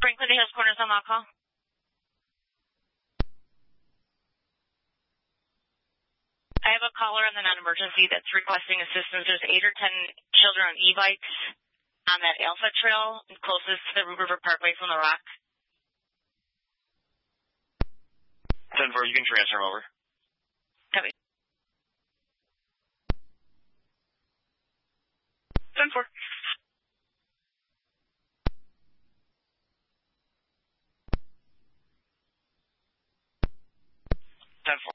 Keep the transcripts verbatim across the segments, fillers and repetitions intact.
Franklin Hills Corners on that call. I have a caller on the non-emergency that's requesting assistance. There's eight or ten children on e-bikes on that Alpha Trail closest to the Root River Parkway from the Rock. ten four, you can transfer them over. Copy. ten four. ten four.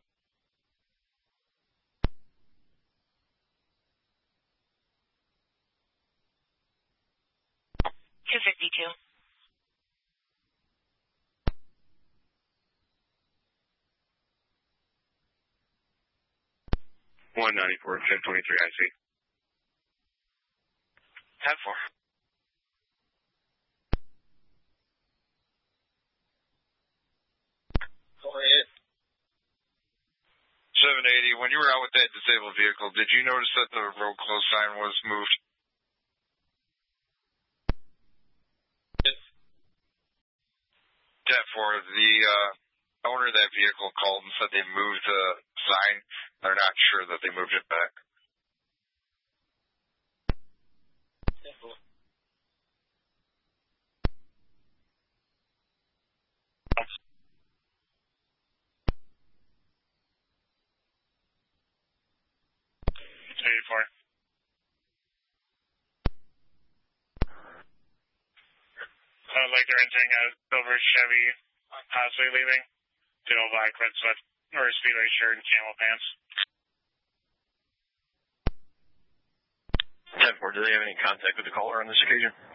two fifty-two. one ninety-four, ten twenty-three, I see. ten four. Go ahead. seven eighty, when you were out with that disabled vehicle, did you notice that the road close sign was moved? Yes. ten four, the uh, owner of that vehicle called and said they moved the sign. They're not sure that they moved it back. ten four. eighty-four. Sounds like they're entering a silver Chevy, possibly leaving. Two black red sweat or speedway shirt and camel pants. ten four, do they have any contact with the caller on this occasion?